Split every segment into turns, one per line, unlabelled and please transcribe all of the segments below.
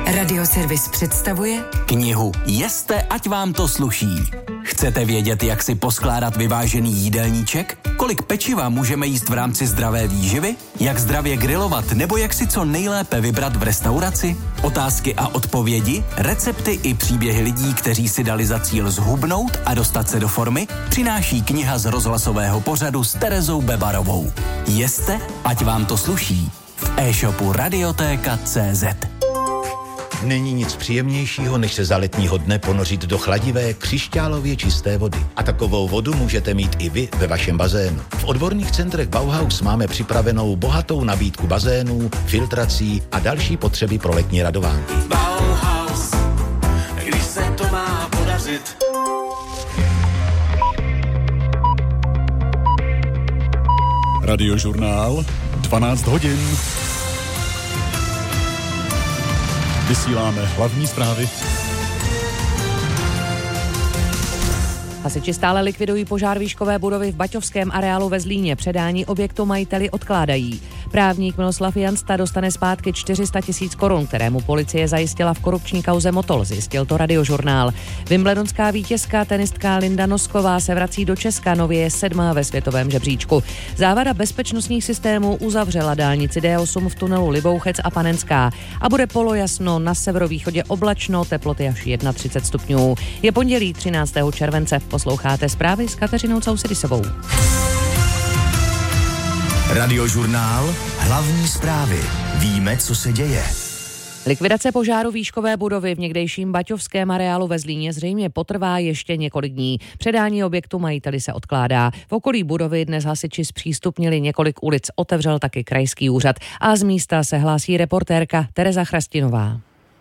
Radioservis představuje
knihu Jeste, ať vám to sluší. Chcete vědět, jak si poskládat vyvážený jídelníček? Kolik pečiva můžeme jíst v rámci zdravé výživy? Jak zdravě grilovat nebo jak si co nejlépe vybrat v restauraci? Otázky a odpovědi, recepty i příběhy lidí, kteří si dali za cíl zhubnout a dostat se do formy, přináší kniha z rozhlasového pořadu s Terezou Bebarovou. Jeste, ať vám to sluší. V e-shopu Radiotéka.cz.
Není nic příjemnějšího, než se za letního dne ponořit do chladivé, křišťálově čisté vody. A takovou vodu můžete mít i vy ve vašem bazénu. V odborných centrech Bauhaus máme připravenou bohatou nabídku bazénů, filtrací a další potřeby pro letní radovánky.
Bauhaus, když se to má podařit.
Radiožurnál, 12 hodin. Vysíláme hlavní zprávy.
Hasiči stále likvidují požár výškové budovy v baťovském areálu ve Zlíně. Předání objektu majiteli odkládají. Právník Miroslav Jansta dostane zpátky 400 000 korun, které mu policie zajistila v korupční kauze Motol, zjistil to Radiožurnál. Wimbledonská vítězka tenistka Linda Nosková se vrací do Česka, nově je 7. ve světovém žebříčku. Závada bezpečnostních systémů uzavřela dálnici D8 v tunelu Libouchec a Panenská a bude polojasno, na severovýchodě oblačno, teploty až 31 stupňů. Je pondělí 13. července. Posloucháte zprávy s Kateřinou Causedisovou.
Radiožurnál, hlavní zprávy. Víme, co se děje.
Likvidace požáru výškové budovy v někdejším baťovském areálu ve Zlíně zřejmě potrvá ještě několik dní. Předání objektu majiteli se odkládá. V okolí budovy dnes hasiči zpřístupnili několik ulic, otevřel taky krajský úřad a z místa se hlásí reportérka Tereza Chrastinová.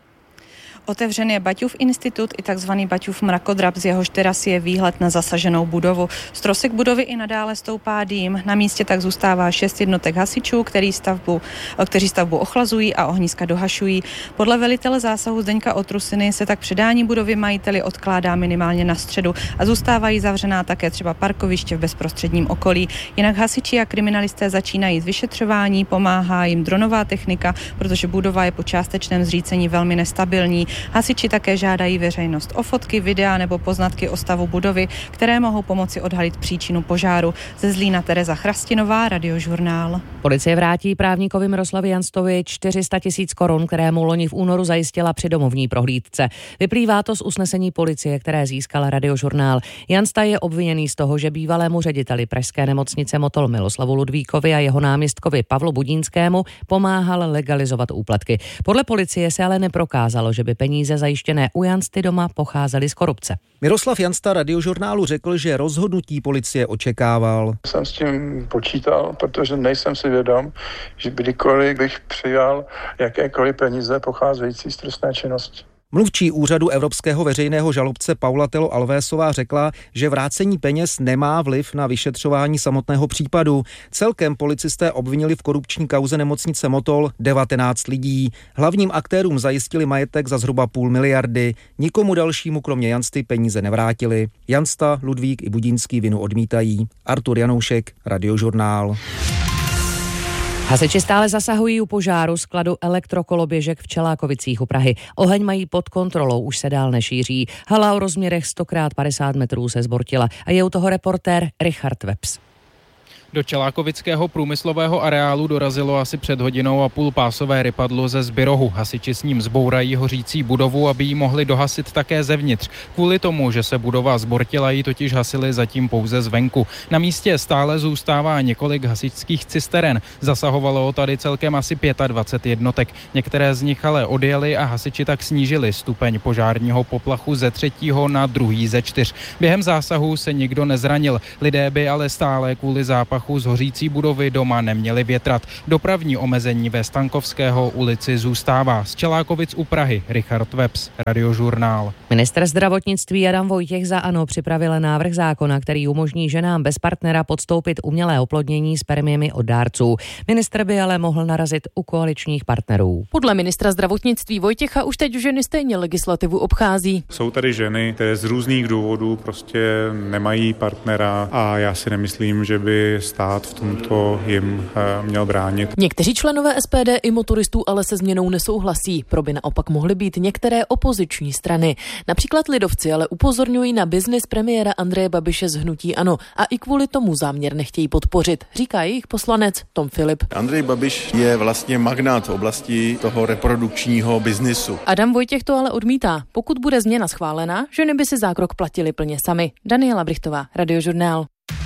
Otevřen je Baťův institut i takzvaný Baťův mrakodrap, z jehož terasy je výhled na zasaženou budovu. Z trosek budovy i nadále stoupá dým. Na místě tak zůstává 6 jednotek hasičů, kteří stavbu ochlazují a ohniska dohašují. Podle velitele zásahu Zdeňka Otrusiny se tak předání budovy majiteli odkládá minimálně na středu a zůstávají zavřená také třeba parkoviště v bezprostředním okolí. Jinak hasiči a kriminalisté začínají s vyšetřování, pomáhá jim dronová technika, protože budova je po částečném zřícení velmi nestabilní. Hasiči také žádají veřejnost o fotky, videa nebo poznatky o stavu budovy, které mohou pomoci odhalit příčinu požáru. Ze Zlína Tereza Chrastinová, Radiožurnál.
Policie vrátí právníkovi Miroslavi Janstovi 400 000 korun, které mu loni v únoru zajistila při domovní prohlídce. Vyplývá to z usnesení policie, které získal Radiožurnál. Jansta je obviněný z toho, že bývalému řediteli pražské nemocnice Motol Miloslavu Ludvíkovi a jeho náměstkovi Pavlu Budínskému pomáhal legalizovat úplatky. Podle policie se ale neprokázalo, že by peníze zajištěné u Jansty doma pocházely z korupce.
Miroslav Jansta Radiožurnálu řekl, že rozhodnutí policie očekával.
Jsem s tím počítal, protože nejsem si vědom, že kdykoliv bych přijal jakékoliv peníze pocházející z trestné činnosti.
Mluvčí úřadu evropského veřejného žalobce Paula Telo Alvésová řekla, že vrácení peněz nemá vliv na vyšetřování samotného případu. Celkem policisté obvinili v korupční kauze nemocnice Motol 19 lidí. Hlavním aktérům zajistili majetek za zhruba 500 miliardy. Nikomu dalšímu kromě Jansty peníze nevrátili. Jansta, Ludvík i Budínský vinu odmítají. Artur Janoušek, Radiožurnál.
Hasiči stále zasahují u požáru skladu elektrokoloběžek v Čelákovicích u Prahy. Oheň mají pod kontrolou, už se dál nešíří. Hala o rozměrech 100x50 metrů se zbortila a je u toho reportér Richard Webs.
Do Čelákovického průmyslového areálu dorazilo asi před hodinou a půl pásové rypadlo ze Zbyrohu. Hasiči s ním zbourají hořící budovu, aby ji mohli dohasit také zevnitř. Kvůli tomu, že se budova zbortila, ji totiž hasili zatím pouze zvenku. Na místě stále zůstává několik hasičských cisteren. Zasahovalo tady celkem asi 25 jednotek. Některé z nich ale odjeli a hasiči tak snížili stupeň požárního poplachu ze 3. na 2. ze 4. Během zásahu se nikdo nezranil. Lidé by ale stále kvůli zápachu z hořící budovy doma neměli větrat. Dopravní omezení ve Stankovského ulici zůstává. Z Čelákovic u Prahy, Richard Webs, Radiožurnál.
Ministr zdravotnictví Adam Vojtěch za ANO připravil návrh zákona, který umožní ženám bez partnera podstoupit umělé oplodnění spermiemi od dárců. Ministr by ale mohl narazit u koaličních partnerů.
Podle ministra zdravotnictví Vojtěcha už teď ženy stejně legislativu obchází.
Jsou tady ženy, které z různých důvodů prostě nemají partnera a já si nemyslím, že by
stát v tomto jim měl bránit.
Někteří členové SPD i motoristů ale se změnou nesouhlasí. Pro by naopak mohly být některé opoziční strany. Například lidovci ale upozorňují na biznis premiéra Andreje Babiše z hnutí ANO a i kvůli tomu záměr nechtějí podpořit, říká jejich poslanec Tom Filip.
Andrej Babiš je vlastně magnát v oblasti toho reprodukčního biznisu.
Adam Vojtěch to ale odmítá. Pokud bude změna schválena, ženy by si zákrok platili plně sami. Daniela Brichtová, Radiožurnál.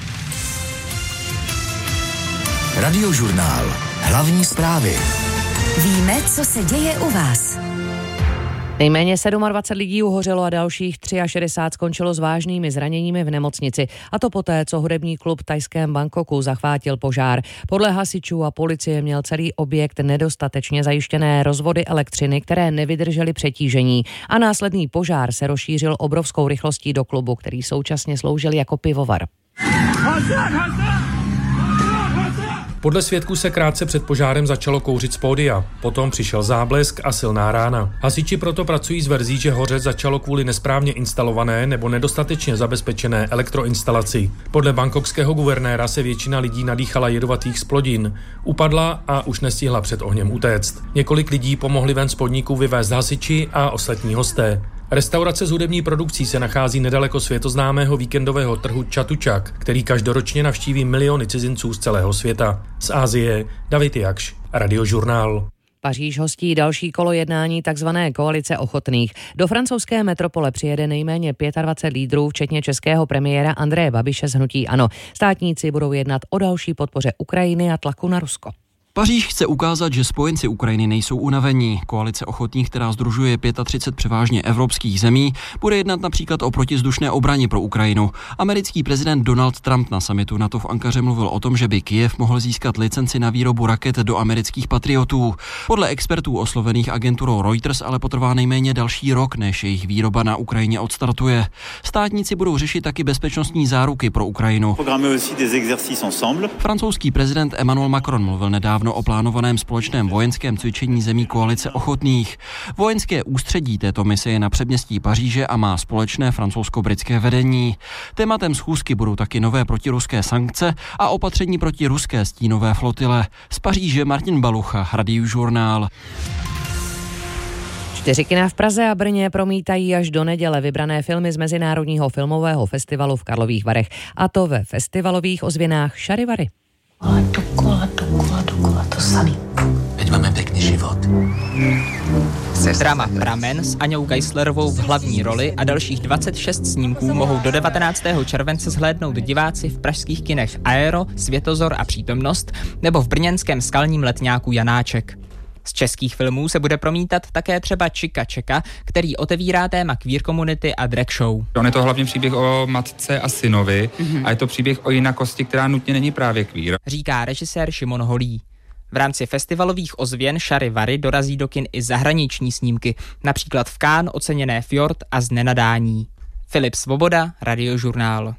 Radiožurnál. Hlavní zprávy.
Víme, co se děje u vás.
Nejméně 27 lidí uhořelo a dalších 63 skončilo s vážnými zraněními v nemocnici. A to poté, co hudební klub v thajském Bangkoku zachvátil požár. Podle hasičů a policie měl celý objekt nedostatečně zajištěné rozvody elektřiny, které nevydržely přetížení. A následný požár se rozšířil obrovskou rychlostí do klubu, který současně sloužil jako pivovar.
Podle svědků se krátce před požárem začalo kouřit z pódia. Potom přišel záblesk a silná rána. Hasiči proto pracují s verzí, že hořet začalo kvůli nesprávně instalované nebo nedostatečně zabezpečené elektroinstalaci. Podle bangkokského guvernéra se většina lidí nadýchala jedovatých zplodin. Upadla a už nestihla před ohněm utéct. Několik lidí pomohli ven z podniku vyvést hasiči a ostatní hosté. Restaurace s hudební produkcí se nachází nedaleko světoznámého víkendového trhu Chatuchak, který každoročně navštíví miliony cizinců z celého světa. Z Asie David Jakš, Radiožurnál.
Paříž hostí další kolo jednání tzv. Koalice ochotných. Do francouzské metropole přijede nejméně 25 lídrů, včetně českého premiéra Andreje Babiše z hnutí ANO. Státníci budou jednat o další podpoře Ukrajiny a tlaku na Rusko.
Paříž chce ukázat, že spojenci Ukrajiny nejsou unavení. Koalice ochotných, která sdružuje 35 převážně evropských zemí, bude jednat například o protizdušné obraně pro Ukrajinu. Americký prezident Donald Trump na summitu NATO v Ankaře mluvil o tom, že by Kyjev mohl získat licenci na výrobu raket do amerických patriotů. Podle expertů oslovených agenturou Reuters ale potrvá nejméně další rok, než jejich výroba na Ukrajině odstartuje. Státníci budou řešit taky bezpečnostní záruky pro Ukrajinu. Francouzský prezident Emmanuel Macron mluvil nedávno o plánovaném společném vojenském cvičení zemí koalice ochotných. Vojenské ústředí této mise je na předměstí Paříže a má společné francouzsko-britské vedení. Tématem schůzky budou taky nové protiruské sankce a opatření proti ruské stínové flotile. Z Paříže Martin Balucha, Radiožurnál.
4 kina v Praze a Brně promítají až do neděle vybrané filmy z Mezinárodního filmového festivalu v Karlových Varech. A to ve festivalových ozvěnách Šarivary.
Dokola, to samý.
Veď máme pekný život.
Se drama Pramen s Aňou Geislerovou v hlavní roli a dalších 26 snímků mohou do 19. července zhlédnout diváci v pražských kinech Aero, Světozor a Přítomnost nebo v brněnském skalním letňáku Janáček. Z českých filmů se bude promítat také třeba Čika Čeka, který otevírá téma queer komunity a drag show.
On je to hlavně příběh o matce a synovi a je to příběh o jinakosti, která nutně není právě queer.
Říká režisér Šimon Holý. V rámci festivalových ozvěn Šarivary dorazí do kin i zahraniční snímky, například v Cannes oceněné Fjord a Znenadání. Filip Svoboda, Radiožurnál.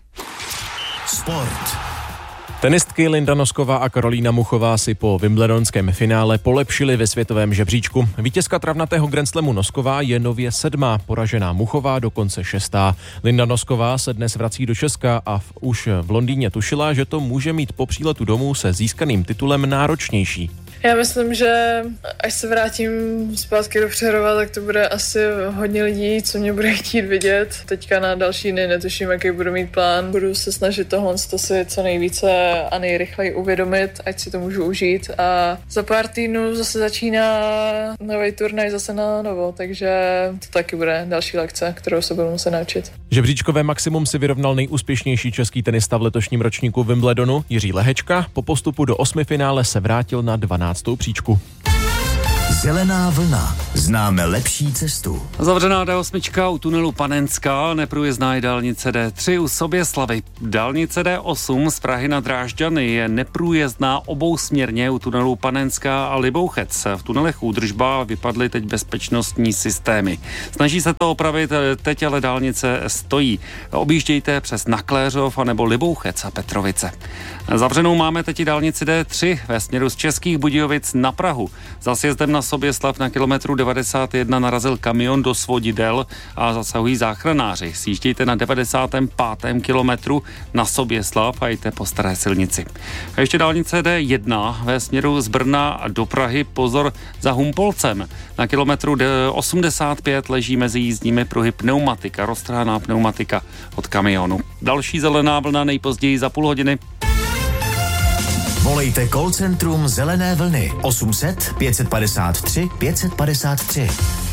Sport.
Tenistky Linda Nosková a Karolína Muchová si po wimbledonském finále polepšily ve světovém žebříčku. Vítězka travnatého Grand Slamu Nosková je nově 7., poražená Muchová dokonce 6. Linda Nosková se dnes vrací do Česka a už v Londýně tušila, že to může mít po příletu domů se získaným titulem náročnější.
Já myslím, že až se vrátím zpátky do Přerova, tak to bude asi hodně lidí, co mě bude chtít vidět. Teďka na další dny netuším, jaký budu mít plán. Budu se snažit tohle si co nejvíce a nejrychleji uvědomit, ať si to můžu užít. A za pár týdnů zase začíná nový turnaj zase na novo, takže to taky bude další lekce, kterou se budu muset naučit.
Žebříčkové maximum si vyrovnal nejúspěšnější český tenista v letošním ročníku Wimbledonu Jiří Lehečka. Po postupu do 8. finále se vrátil na 12. příčku.
Zelená vlna. Známe lepší cestu.
Zavřená D8 u tunelu Panenská, neprůjezdná je dálnice D3 u Soběslavy. Dálnice D8 z Prahy na Drážďany je neprůjezdná obousměrně u tunelu Panenská a Libouchec. V tunelech údržba vypadly teď bezpečnostní systémy. Snaží se to opravit, teď ale dálnice stojí. Objíždějte přes Nakléřov anebo Libouchec a Petrovice. Zavřenou máme teď i dálnici D3 ve směru z Českých Budějovic na Prahu. Za sjezdem na Soběslav na kilometru 91 narazil kamion do svodidel a zasahují záchranáři. Sjíždějte na 95. kilometru na Soběslav a jděte po staré silnici. A ještě dálnice D1 ve směru z Brna do Prahy, pozor za Humpolcem. Na kilometru 85 leží mezi jízdními pruhy pneumatika, roztrhaná pneumatika od kamionu. Další zelená vlna nejpozději za půl hodiny.
Volejte call centrum Zelené vlny 800 553 553.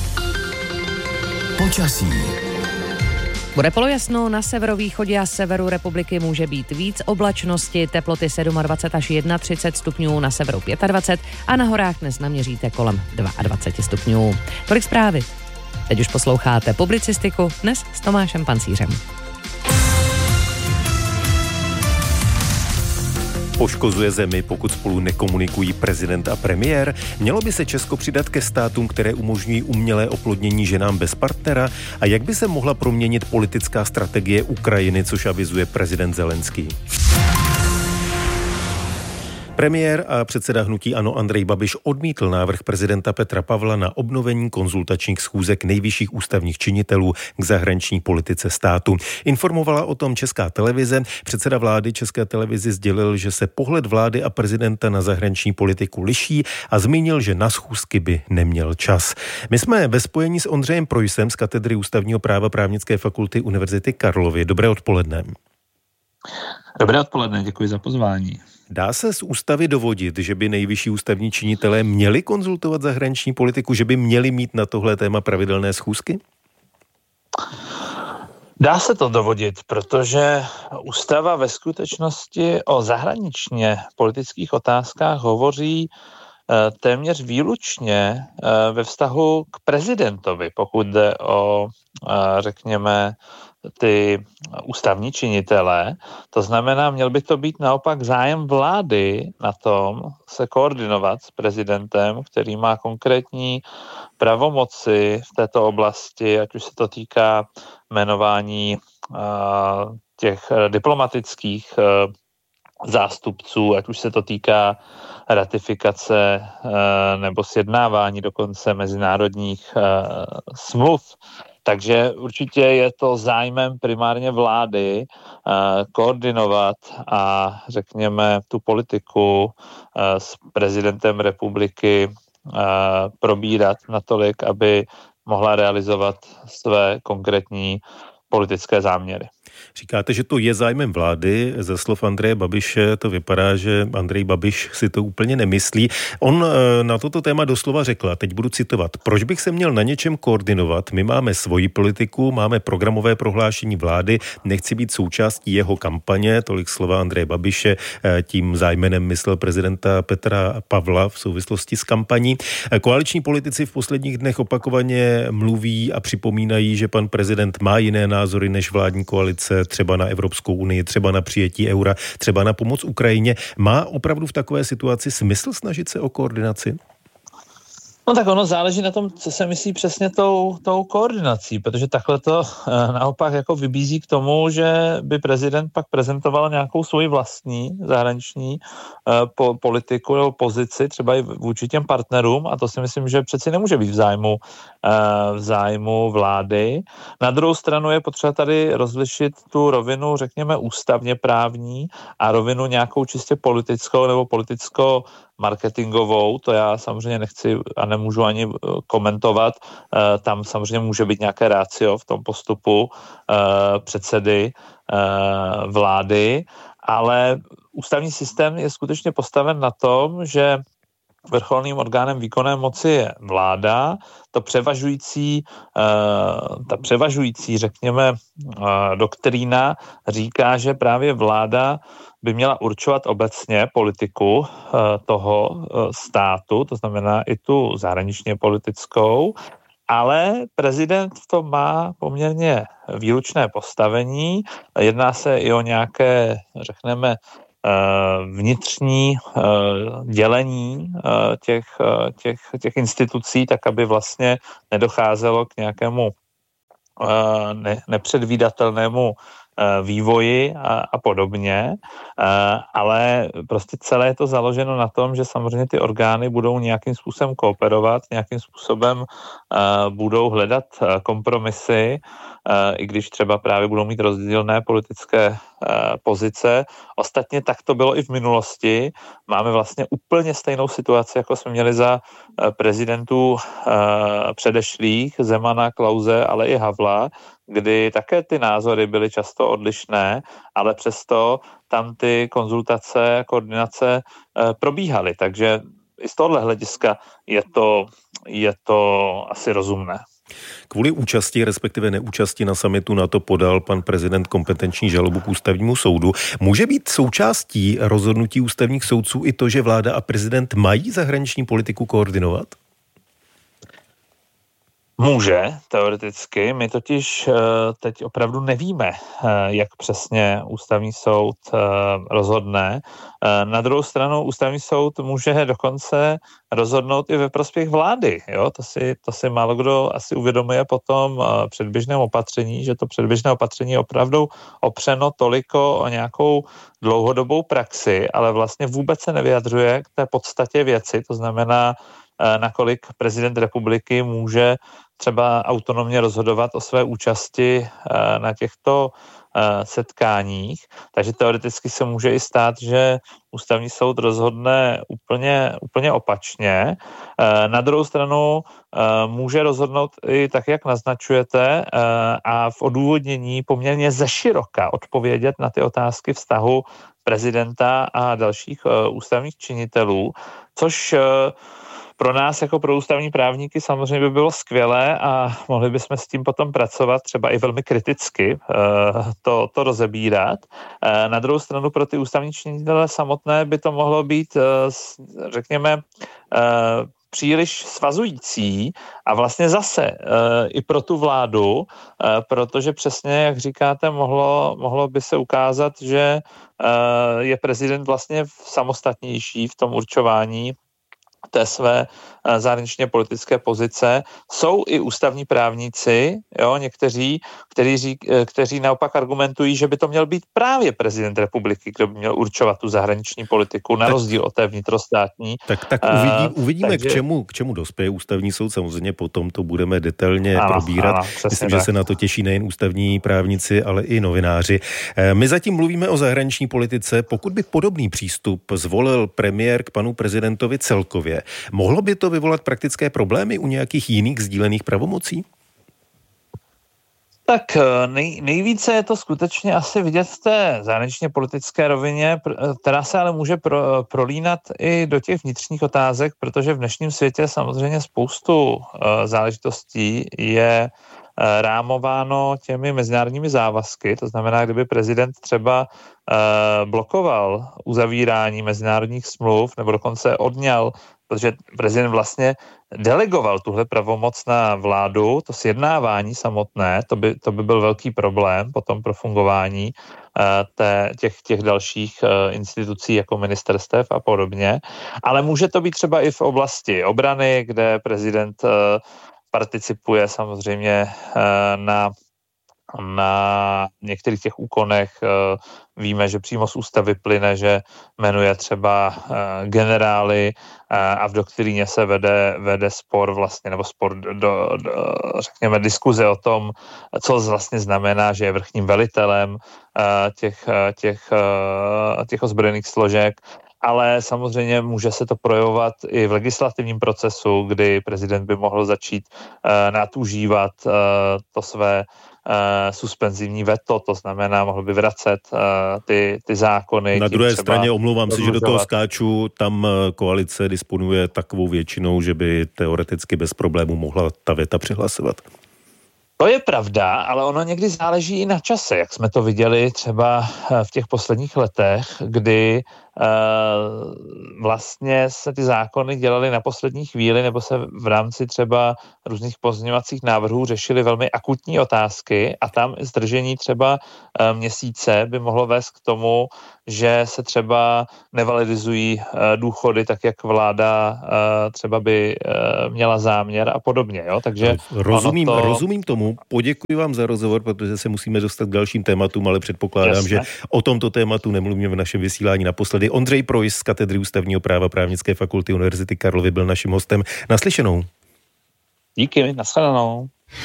Počasí.
Bude polojasno, na severovýchodě a severu republiky může být víc oblačnosti, teploty 27 až 31 stupňů, na severu 25 a na horách dnes naměříte kolem 22 stupňů. Tolik zprávy. Teď už posloucháte publicistiku, dnes s Tomášem Pancířem.
Poškozuje zemi, pokud spolu nekomunikují prezident a premiér? Mělo by se Česko přidat ke státům, které umožňují umělé oplodnění ženám bez partnera? A jak by se mohla proměnit politická strategie Ukrajiny, což avizuje prezident Zelenský? Premiér a předseda hnutí ANO Andrej Babiš odmítl návrh prezidenta Petra Pavla na obnovení konzultačních schůzek nejvyšších ústavních činitelů k zahraniční politice státu. Informovala o tom Česká televize. Předseda vlády České televizi sdělil, že se pohled vlády a prezidenta na zahraniční politiku liší a zmínil, že na schůzky by neměl čas. My jsme ve spojení s Ondřejem Projsem z katedry ústavního práva Právnické fakulty Univerzity Karlovy. Dobré odpoledne.
Dobré odpoledne, děkuji za pozvání.
Dá se z ústavy dovodit, že by nejvyšší ústavní činitelé měli konzultovat zahraniční politiku, že by měli mít na tohle téma pravidelné schůzky?
Dá se to dovodit, protože ústava ve skutečnosti o zahraničně politických otázkách hovoří téměř výlučně ve vztahu k prezidentovi, pokud jde o, řekněme, ty ústavní činitelé. To znamená, měl by to být naopak zájem vlády na tom se koordinovat s prezidentem, který má konkrétní pravomoci v této oblasti, ať už se to týká jmenování těch diplomatických zástupců, ať už se to týká ratifikace nebo sjednávání dokonce mezinárodních smluv. Takže určitě je to zájmem primárně vlády koordinovat a řekněme tu politiku s prezidentem republiky probírat natolik, aby mohla realizovat své konkrétní politické záměry.
Říkáte, že to je zájmem vlády. Ze slov Andreje Babiše to vypadá, že Andrej Babiš si to úplně nemyslí. On na toto téma doslova řekl, a teď budu citovat, proč bych se měl na něčem koordinovat? My máme svoji politiku, máme programové prohlášení vlády, nechci být součástí jeho kampaně, tolik slova Andreje Babiše, tím zájmenem myslel prezidenta Petra Pavla v souvislosti s kampaní. Koaliční politici v posledních dnech opakovaně mluví a připomínají, že pan prezident má jiné názory než vládní koalice, třeba na Evropskou unii, třeba na přijetí eura, třeba na pomoc Ukrajině. Má opravdu v takové situaci smysl snažit se o koordinaci?
No tak ono záleží na tom, co se myslí přesně tou koordinací, protože takhle to naopak jako vybízí k tomu, že by prezident pak prezentoval nějakou svoji vlastní zahraniční politiku nebo pozici, třeba i vůči těm partnerům, a to si myslím, že přeci nemůže být v zájmu vlády. Na druhou stranu je potřeba tady rozlišit tu rovinu, řekněme, ústavně právní a rovinu nějakou čistě politickou nebo politicko-marketingovou. To já samozřejmě nechci a nemůžu ani komentovat. Tam samozřejmě může být nějaké ratio v tom postupu předsedy vlády, ale ústavní systém je skutečně postaven na tom, že vrcholným orgánem výkonné moci je vláda. Ta převažující, řekněme, doktrína říká, že právě vláda by měla určovat obecně politiku toho státu, to znamená i tu zahraničně politickou, ale prezident v tom má poměrně výlučné postavení. Jedná se i o nějaké, řekneme, vnitřní dělení těch institucí, tak aby vlastně nedocházelo k nějakému nepředvídatelnému vývoji a podobně, ale prostě celé je to založeno na tom, že samozřejmě ty orgány budou nějakým způsobem kooperovat, nějakým způsobem budou hledat kompromisy, i když třeba právě budou mít rozdílné politické pozice. Ostatně tak to bylo i v minulosti. Máme vlastně úplně stejnou situaci, jako jsme měli za prezidentů předešlých, Zemana, Klause, ale i Havla, kdy také ty názory byly často odlišné, ale přesto tam ty konzultace, koordinace probíhaly. Takže i z tohohle hlediska je to asi rozumné.
Kvůli účasti, respektive neúčasti na summitu NATO podal pan prezident kompetenční žalobu k ústavnímu soudu. Může být součástí rozhodnutí ústavních soudců i to, že vláda a prezident mají zahraniční politiku koordinovat?
Může, teoreticky. My totiž teď opravdu nevíme, jak přesně ústavní soud rozhodne. Na druhou stranu ústavní soud může dokonce rozhodnout i ve prospěch vlády. Jo? To si málo kdo asi uvědomuje po tom předběžném opatření, že to předběžné opatření je opravdu opřeno toliko o nějakou dlouhodobou praxi, ale vlastně vůbec se nevyjadřuje k té podstatě věci, to znamená, nakolik prezident republiky může třeba autonomně rozhodovat o své účasti na těchto setkáních. Takže teoreticky se může i stát, že ústavní soud rozhodne úplně opačně. Na druhou stranu může rozhodnout i tak, jak naznačujete, a v odůvodnění poměrně zeširoka odpovědět na ty otázky vztahu prezidenta a dalších ústavních činitelů, což pro nás jako pro ústavní právníky samozřejmě by bylo skvělé a mohli bychom s tím potom pracovat třeba i velmi kriticky to rozebírat. Na druhou stranu pro ty ústavní činitele samotné by to mohlo být, řekněme, příliš svazující a vlastně zase i pro tu vládu, protože přesně, jak říkáte, mohlo by se ukázat, že je prezident vlastně samostatnější v tom určování té své zahraničně politické pozice. Jsou i ústavní právníci, jo, někteří, kteří naopak argumentují, že by to měl být právě prezident republiky, kdo by měl určovat tu zahraniční politiku, na rozdíl od té vnitrostátní.
Tak uvidíme, takže k čemu dospěje ústavní soud. Samozřejmě potom to budeme detailně probírat. Myslím, že se na to těší nejen ústavní právníci, ale i novináři. My zatím mluvíme o zahraniční politice. Pokud by podobný přístup zvolil premiér k panu prezidentovi celkově, mohlo by to vyvolat praktické problémy u nějakých jiných sdílených pravomocí?
Tak nejvíce je to skutečně asi vidět v té zahraničně politické rovině, která se ale může prolínat i do těch vnitřních otázek, protože v dnešním světě samozřejmě spoustu záležitostí je rámováno těmi mezinárodními závazky. To znamená, kdyby prezident třeba blokoval uzavírání mezinárodních smluv nebo dokonce odňal, protože prezident vlastně delegoval tuhle pravomoc na vládu, to sjednávání samotné, to by byl velký problém potom pro fungování těch dalších institucí jako ministerstev a podobně. Ale může to být třeba i v oblasti obrany, kde prezident participuje samozřejmě na některých těch úkonech. Víme, že přímo z ústavy plyne, že jmenuje třeba generály a v doktríně se vede spor vlastně, nebo řekněme diskuze o tom, co vlastně znamená, že je vrchním velitelem těch ozbrojených složek. Ale samozřejmě může se to projevovat i v legislativním procesu, kdy prezident by mohl začít nadužívat to své suspenzivní veto, to znamená, mohl by vracet ty zákony.
Na druhé straně, omlouvám se, že do toho skáču, tam koalice disponuje takovou většinou, že by teoreticky bez problémů mohla ta veta přihlasovat.
To je pravda, ale ono někdy záleží i na čase, jak jsme to viděli třeba v těch posledních letech, kdy vlastně se ty zákony dělaly na poslední chvíli nebo se v rámci třeba různých pozměňovacích návrhů řešily velmi akutní otázky a tam zdržení třeba měsíce by mohlo vést k tomu, že se třeba nevalidizují důchody tak, jak vláda třeba by měla záměr a podobně. Jo? Takže
rozumím tomu, Adamu, poděkuji vám za rozhovor, protože se musíme dostat k dalším tématům, ale předpokládám, že o tomto tématu nemluvíme v našem vysílání naposledy. Ondřej Projs z katedry ústavního práva Právnické fakulty Univerzity Karlovy byl naším hostem. Naslyšenou.
Díky, nashledanou.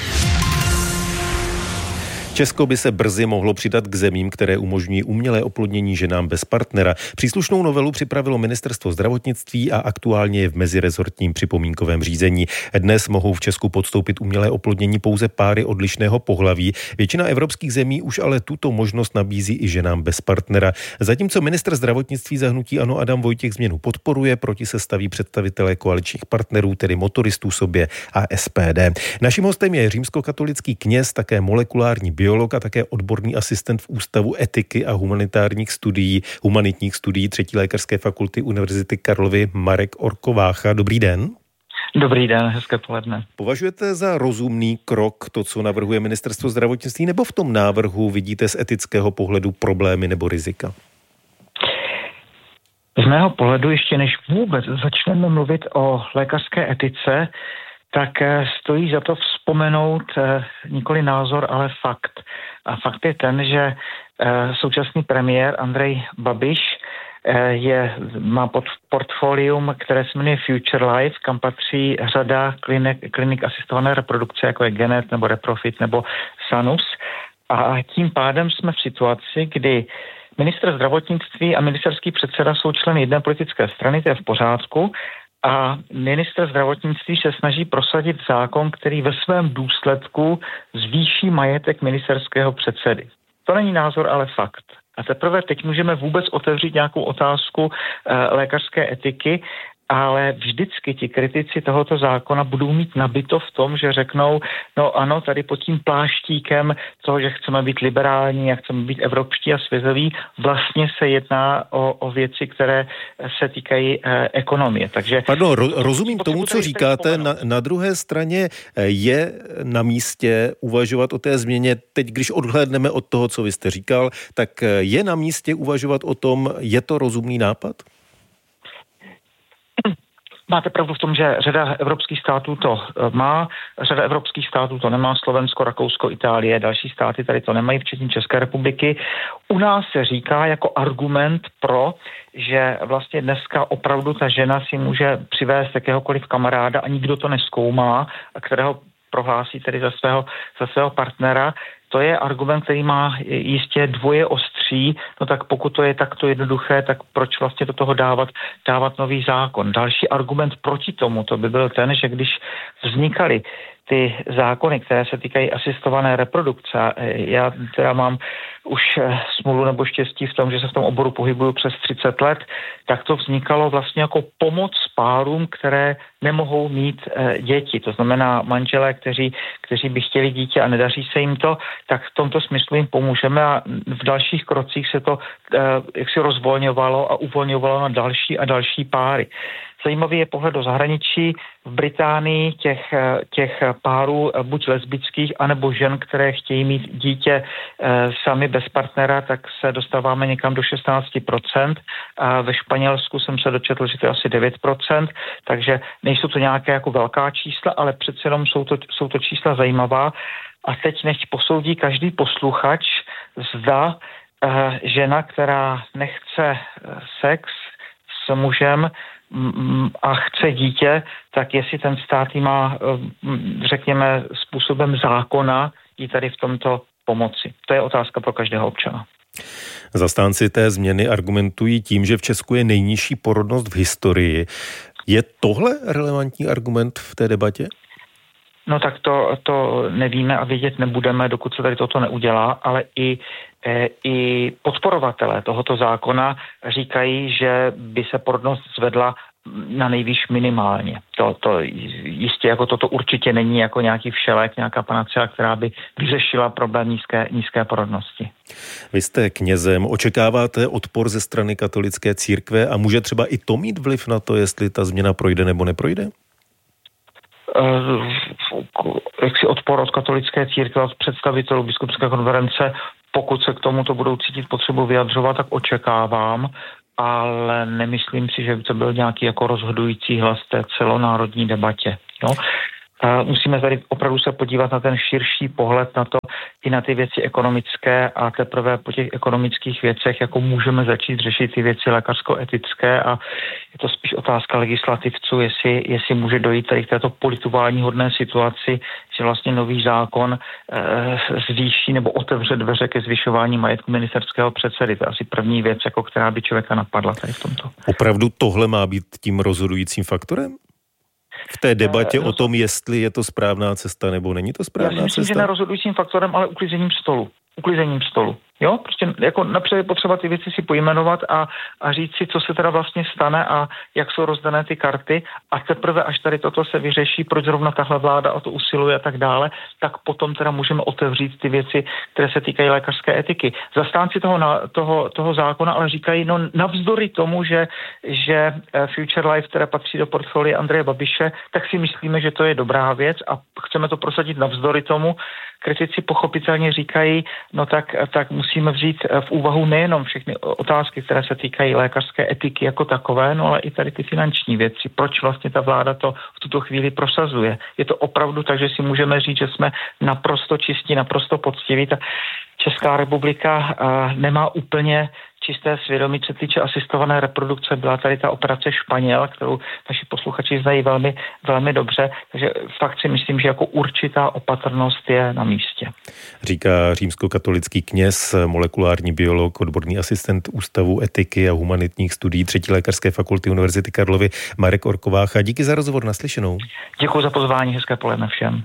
Česko by se brzy mohlo přidat k zemím, které umožňují umělé oplodnění ženám bez partnera. Příslušnou novelu připravilo Ministerstvo zdravotnictví a aktuálně je v mezirezortním připomínkovém řízení. Dnes mohou v Česku podstoupit umělé oplodnění pouze páry odlišného pohlaví. Většina evropských zemí už ale tuto možnost nabízí i ženám bez partnera. Zatímco ministr zdravotnictví za hnutí ANO Adam Vojtěch změnu podporuje, proti se staví představitelé koaličních partnerů, tedy motoristů Sobě a SPD. Naším hostem je římskokatolický kněz, také molekulární biolog a také odborný asistent v Ústavu etiky a humanitních studií 3. lékařské fakulty Univerzity Karlovy Marek Orkovácha. Dobrý den.
Dobrý den, hezké poledne.
Považujete za rozumný krok to, co navrhuje Ministerstvo zdravotnictví, nebo v tom návrhu vidíte z etického pohledu problémy nebo rizika?
Z mého pohledu, ještě než vůbec začneme mluvit o lékařské etice, tak stojí za to vzpomenout nikoli názor, ale fakt. A fakt je ten, že současný premiér Andrej Babiš má portfolium, které se jmenuje Future Life, kam patří řada klinik asistované reprodukce, jako je Genet nebo Reprofit nebo Sanus. A tím pádem jsme v situaci, kdy ministr zdravotnictví a ministerský předseda jsou členy jedné politické strany, to je v pořádku, a ministr zdravotnictví se snaží prosadit zákon, který ve svém důsledku zvýší majetek ministerského předsedy. To není názor, ale fakt. A teprve teď můžeme vůbec otevřít nějakou otázku lékařské etiky, ale vždycky ti kritici tohoto zákona budou mít nabito v tom, že řeknou, no ano, tady pod tím pláštíkem toho, že chceme být liberální a chceme být evropští a světoví, vlastně se jedná o věci, které se týkají ekonomie. Takže
rozumím tomu, co říkáte. Na druhé straně je na místě uvažovat o té změně. Teď, když odhlédneme od toho, co vy jste říkal, tak je na místě uvažovat o tom, je to rozumný nápad?
Máte pravdu v tom, že řada evropských států to má, řada evropských států to nemá, Slovensko, Rakousko, Itálie, další státy tady to nemají, včetně České republiky. U nás se říká jako argument pro, že vlastně dneska opravdu ta žena si může přivést jakéhokoliv kamaráda a nikdo to nezkoumá, kterého prohlásí tedy za svého partnera. To je argument, který má jistě dvoje ostří, no tak pokud to je takto jednoduché, tak proč vlastně do toho dávat nový zákon? Další argument proti tomu, to by byl ten, že když vznikaly ty zákony, které se týkají asistované reprodukce, já teda mám už smůlu nebo štěstí v tom, že se v tom oboru pohybuju přes 30 let, tak to vznikalo vlastně jako pomoc párům, které nemohou mít děti. To znamená manželé, kteří by chtěli dítě a nedaří se jim to, tak v tomto smyslu jim pomůžeme a v dalších krocích se to jaksi rozvolňovalo a uvolňovalo na další a další páry. Zajímavý je pohled do zahraničí. V Británii těch párů buď lesbických, anebo žen, které chtějí mít dítě sami bez partnera, tak se dostáváme někam do 16%. A ve Španělsku jsem se dočetl, že to je asi 9%, takže nejsou to nějaké jako velká čísla, ale přece jenom jsou to čísla zajímavá. A teď nechť posoudí každý posluchač, zda žena, která nechce sex s mužem a chce dítě, tak jestli ten stát jí má, řekněme, způsobem zákona jí tady v tomto pomoci. To je otázka pro každého občana.
Zastánci té změny argumentují tím, že v Česku je nejnižší porodnost v historii. Je tohle relevantní argument v té debatě?
No tak to nevíme a vědět nebudeme, dokud se tady toto neudělá, ale i podporovatelé tohoto zákona říkají, že by se porodnost zvedla na nejvýš minimálně. To jistě jako toto určitě není jako nějaký všelek, nějaká panacea, která by vyřešila problém nízké porodnosti.
Vy jste knězem, očekáváte odpor ze strany katolické církve a může třeba i to mít vliv na to, jestli ta změna projde nebo neprojde?
Jaksi odpor od katolické církve, od představitelů biskupské konference, pokud se k tomuto budou cítit potřebu vyjadřovat, tak očekávám, ale nemyslím si, že by to byl nějaký jako rozhodující hlas té celonárodní debatě. No? musíme tady opravdu se podívat na ten širší pohled na to, i na ty věci ekonomické a teprve po těch ekonomických věcech, jako můžeme začít řešit ty věci lékařsko-etické a je to spíš otázka legislativců, jestli může dojít tady k této politováníhodné situaci, že vlastně nový zákon zvýší nebo otevře dveře ke zvyšování majetku ministerského předsedy. To je asi první věc, jako která by člověka napadla tady v tomto.
Opravdu tohle má být tím rozhodujícím faktorem? V té debatě o tom, jestli je to správná cesta nebo není to správná cesta?
Já si myslím, že ne rozhodujícím faktorem, ale uklizením stolu. Jo, prostě jako napřed je potřeba ty věci si pojmenovat a říct si, co se teda vlastně stane a jak jsou rozdané ty karty a teprve, až tady toto se vyřeší, proč zrovna tahle vláda o to usiluje a tak dále, tak potom teda můžeme otevřít ty věci, které se týkají lékařské etiky. Zastánci toho zákona ale říkají, no navzdory tomu, že Future Life, které patří do portfolia Andreje Babiše, tak si myslíme, že to je dobrá věc a chceme to prosadit navzdory tomu. Kritici pochopitelně říkají, no tak musíme vzít v úvahu nejenom všechny otázky, které se týkají lékařské etiky jako takové, no ale i tady ty finanční věci. Proč vlastně ta vláda to v tuto chvíli prosazuje? Je to opravdu tak, že si můžeme říct, že jsme naprosto čistí, naprosto poctiví. Ta Česká republika nemá úplně čisté svědomí, co se týče asistované reprodukce. Byla tady ta operace Španěl, kterou naši posluchači znají velmi, velmi dobře, takže fakt si myslím, že jako určitá opatrnost je na místě.
Říká římskokatolický kněz, molekulární biolog, odborný asistent Ústavu etiky a humanitních studií 3. lékařské fakulty Univerzity Karlovy Marek Orkovácha. Díky za rozhovor, naslyšenou.
Děkuji za pozvání, hezké poledne všem.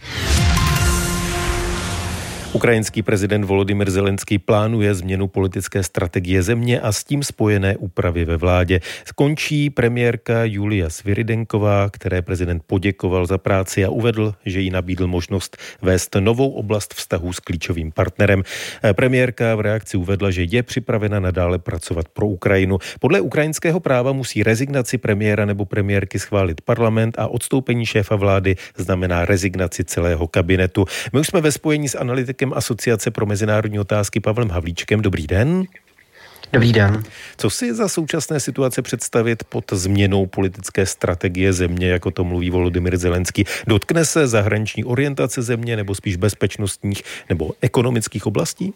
Ukrajinský prezident Volodymyr Zelenský plánuje změnu politické strategie země a s tím spojené úpravy ve vládě. Skončí premiérka Julia Sviridenková, které prezident poděkoval za práci a uvedl, že jí nabídl možnost vést novou oblast vztahů s klíčovým partnerem. Premiérka v reakci uvedla, že je připravena nadále pracovat pro Ukrajinu. Podle ukrajinského práva musí rezignaci premiéra nebo premiérky schválit parlament a odstoupení šéfa vlády znamená rezignaci celého kabinetu. My už jsme ve spojení s analytikem Asociace pro mezinárodní otázky Pavlem Havlíčkem. Dobrý den.
Dobrý den.
Co si za současné situace představit pod změnou politické strategie země, jako to mluví Volodymyr Zelenský? Dotkne se zahraniční orientace země nebo spíš bezpečnostních nebo ekonomických oblastí?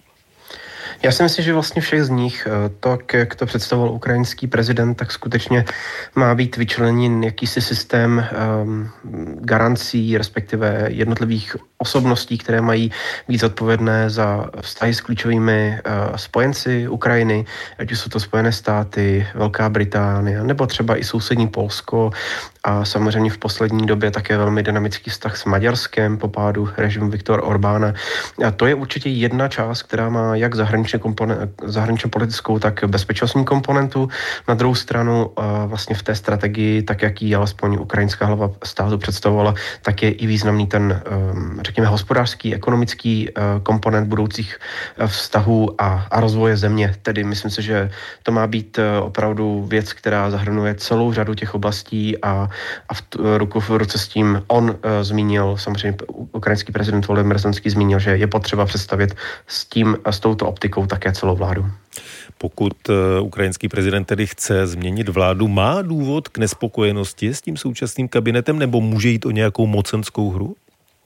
Já si myslím, že vlastně všech z nich, tak jak to představoval ukrajinský prezident, tak skutečně má být vyčleněn jakýsi systém garancí, respektive jednotlivých osobností, které mají být zodpovědné za vztahy s klíčovými spojenci Ukrajiny, ať už jsou to Spojené státy, Velká Británie, nebo třeba i sousední Polsko a samozřejmě v poslední době také velmi dynamický vztah s Maďarskem po pádu režimu Viktora Orbána. A to je určitě jedna část, která má jak zahraničně politickou, tak bezpečnostní komponentu. Na druhou stranu vlastně v té strategii, tak jak ji alespoň ukrajinská hlava státu představovala, tak je i významný ten, řekněme, hospodářský, ekonomický komponent budoucích vztahů a rozvoje země. Tedy myslím si, že to má být opravdu věc, která zahrnuje celou řadu těch oblastí a ruku v ruce s tím on zmínil, samozřejmě ukrajinský prezident Volodymyr Zelenský zmínil, že je potřeba představit s touto optikou také celou vládu.
Pokud ukrajinský prezident tedy chce změnit vládu, má důvod k nespokojenosti s tím současným kabinetem nebo může jít o nějakou mocenskou hru?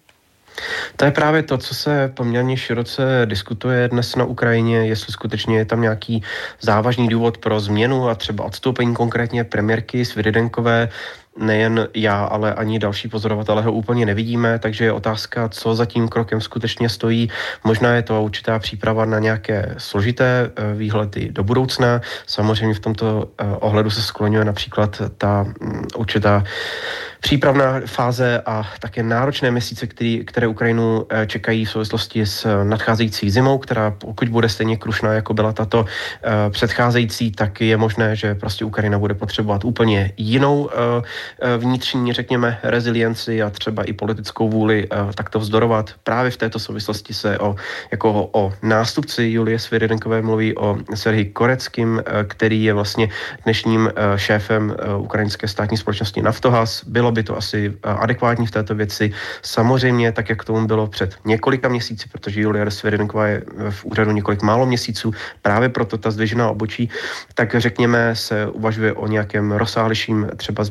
To je právě to, co se poměrně široce diskutuje dnes na Ukrajině, jestli skutečně je tam nějaký závažný důvod pro změnu a třeba odstoupení konkrétně premiérky Sviridenkové. Nejen já, ale ani další pozorovatelé ho úplně nevidíme, takže je otázka, co za tím krokem skutečně stojí. Možná je to určitá příprava na nějaké složité výhledy do budoucna. Samozřejmě v tomto ohledu se skloňuje například ta určitá přípravná fáze a také náročné měsíce, které Ukrajinu čekají v souvislosti s nadcházející zimou, která pokud bude stejně krušná, jako byla tato předcházející, tak je možné, že prostě Ukrajina bude potřebovat úplně jinou vnitřní, řekněme, rezilienci a třeba i politickou vůli takto vzdorovat. Právě v této souvislosti se o nástupci Julie Sviridenkové mluví o Serhii Koreckým, který je vlastně dnešním šéfem ukrajinské státní společnosti Naftogaz. Bylo by to asi adekvátní v této věci. Samozřejmě, tak jak tomu bylo před několika měsíci, protože Julia Sviridenková je v úřadu několik málo měsíců, právě proto ta zdvižená obočí, tak řekněme se uvažuje o nějakém rozsáhlejším třeba změně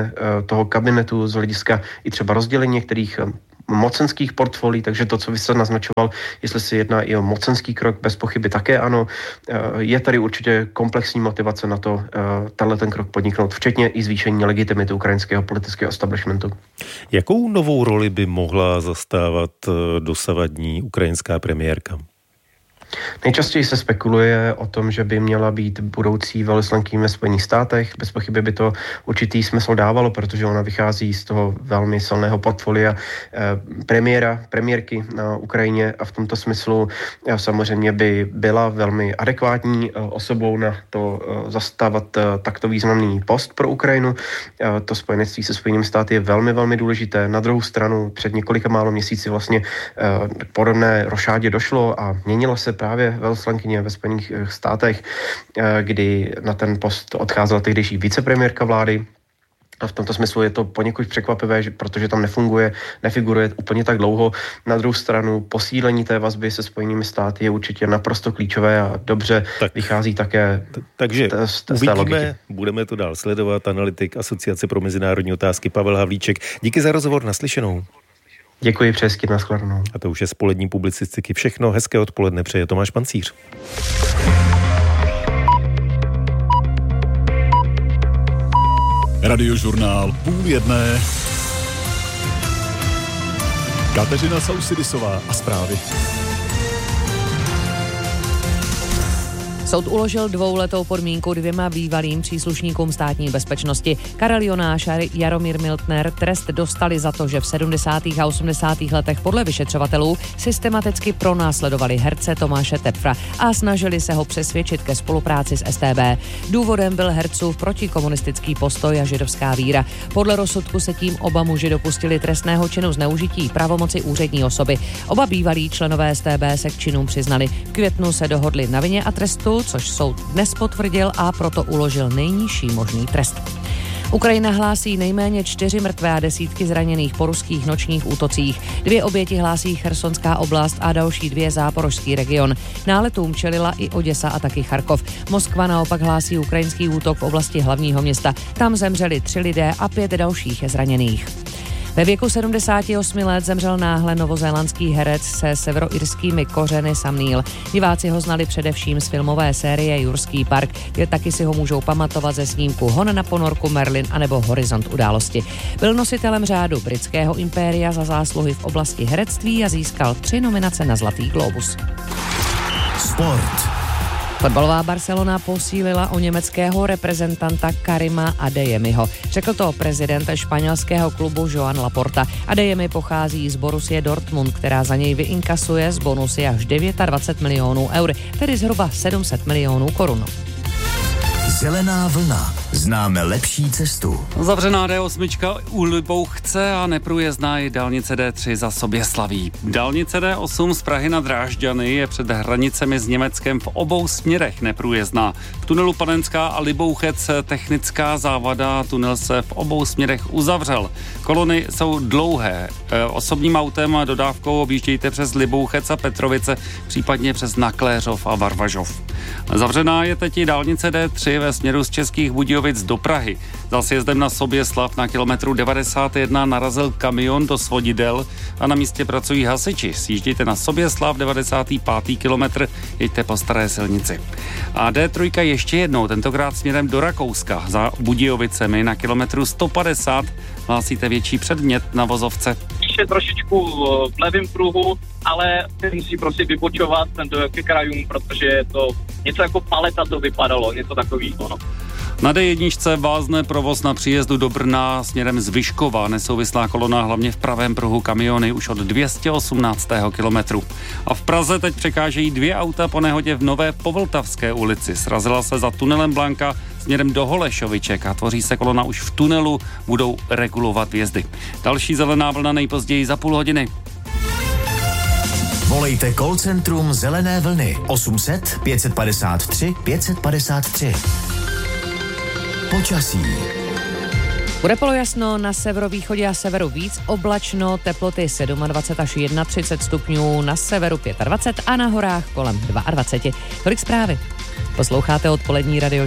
toho kabinetu, z hlediska i třeba rozdělení některých mocenských portfolií, takže to, co vy jste naznačoval, jestli se jedná i o mocenský krok, bez pochyby také ano. Je tady určitě komplexní motivace na to, ten krok podniknout, včetně i zvýšení legitimity ukrajinského politického establishmentu.
Jakou novou roli by mohla zastávat dosavadní ukrajinská premiérka?
Nejčastěji se spekuluje o tom, že by měla být budoucí velvyslankyní ve Spojených státech. Bez pochyby by to určitý smysl dávalo, protože ona vychází z toho velmi silného portfolia premiérky na Ukrajině a v tomto smyslu samozřejmě by byla velmi adekvátní osobou na to zastávat takto významný post pro Ukrajinu. To spojenectví se Spojenými státy je velmi, velmi důležité. Na druhou stranu před několika málo měsíci vlastně podobné rošádě došlo a měnila se právě velvyslankyně ve Spojených státech, kdy na ten post odcházela tehdejší vicepremiérka vlády. A v tomto smyslu je to poněkud překvapivé, protože tam nefiguruje úplně tak dlouho. Na druhou stranu posílení té vazby se Spojenými státy je určitě naprosto klíčové a dobře vychází také
takže
z té
uvidíme,
logiky.
Budeme to dál sledovat. Analytik Asociace pro mezinárodní otázky Pavel Havlíček. Díky za rozhovor, naslyšenou.
Děkuji, přeji hezky, nashledanou.
A to už je z polední publicistiky všechno. Hezké odpoledne přeje Tomáš Pancíř.
Radiožurnál 12:30. Kateřina Sausidisová a zprávy.
Soud uložil 2letou podmínku 2 bývalým příslušníkům státní bezpečnosti. Karel Jonáš a Jaromír Miltner trest dostali za to, že v 70. a 80. letech podle vyšetřovatelů systematicky pronásledovali herce Tomáše Tepfra a snažili se ho přesvědčit ke spolupráci s StB. Důvodem byl hercův protikomunistický postoj a židovská víra. Podle rozsudku se tím oba muži dopustili trestného činu zneužití pravomoci úřední osoby. Oba bývalí členové StB se k činům přiznali. V květnu se dohodli na vině a trestu, což soud dnes potvrdil a proto uložil nejnižší možný trest. Ukrajina hlásí nejméně 4 mrtvé a desítky zraněných po ruských nočních útocích. 2 oběti hlásí Chersonská oblast a další 2 záporožský region. Náletům čelila i Oděsa a taky Charkov. Moskva naopak hlásí ukrajinský útok v oblasti hlavního města. Tam zemřeli 3 lidé a 5 dalších je zraněných. Ve věku 78 let zemřel náhle novozélandský herec se severoirskými kořeny Sam Neill. Diváci ho znali především z filmové série Jurský park, kde taky si ho můžou pamatovat ze snímku Hon na ponorku Merlin anebo Horizont události. Byl nositelem řádu britského impéria za zásluhy v oblasti herectví a získal 3 nominace na Zlatý glóbus.
Sport.
Fotbalová Barcelona posílila o německého reprezentanta Karima Adeyemiho. Řekl to prezident španělského klubu Joan Laporta. Adeyemi pochází z Borussie Dortmund, která za něj vyinkasuje z bonusy až 29 milionů eur, tedy zhruba 700 milionů korun.
Zelená vlna. Známe lepší cestu.
Zavřená D8 u Libouchce a neprůjezdná i dálnice D3 za Soběslaví. Dálnice D8 z Prahy na Drážďany je před hranicemi s Německem v obou směrech neprůjezdná. V tunelu Panenská a Libouchec technická závada, tunel se v obou směrech uzavřel. Kolony jsou dlouhé. Osobním autem a dodávkou objíždějte přes Libouchec a Petrovice, případně přes Nakléřov a Varvažov. Zavřená je teď i dálnice D3 ve směru z Českých Budějovic do Prahy. Za sjezdem na Soběslav na kilometru 91 narazil kamion do svodidel a na místě pracují hasiči. Sjíždějte na Soběslav, 95. kilometr, jeďte po staré silnici. A D3 ještě jednou, tentokrát směrem do Rakouska. Za Budějovicemi na kilometru 150 hlásíte větší předmět na vozovce.
Je trošičku v levém pruhu, ale musí prostě vybočovat ten dojezd ke krajům, protože je to něco jako paleta to vypadalo, něco takového. No.
Na D1 vázne provoz na příjezdu do Brna směrem z Vyškova. Nesouvislá kolona hlavně v pravém pruhu kamiony už od 218. kilometru. A v Praze teď překážejí 2 auta po nehodě v Nové Povltavské ulici. Srazila se za tunelem Blanka směrem do Holešoviček a tvoří se kolona už v tunelu, budou regulovat vjezdy. Další zelená vlna nejpozději za půl hodiny.
Volejte call centrum Zelené vlny 800 553 553. Počasí.
Bude polojasno, na severovýchodě a severu víc oblačno, teploty 27 až 31 stupňů, na severu 25 a na horách kolem 22. Tolik zprávy. Posloucháte odpolední radio.